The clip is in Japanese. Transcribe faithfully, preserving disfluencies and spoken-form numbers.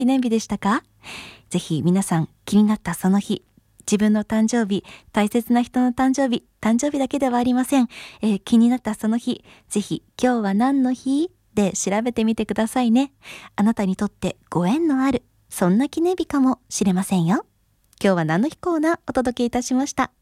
記念日でしたか？ぜひ皆さん気になったその日、自分の誕生日、大切な人の誕生日、誕生日だけではありません、えー、気になったその日、ぜひ今日は何の日で調べてみてくださいね。あなたにとってご縁のあるそんな記念日かもしれませんよ。今日は何の日コーナーお届けいたしました。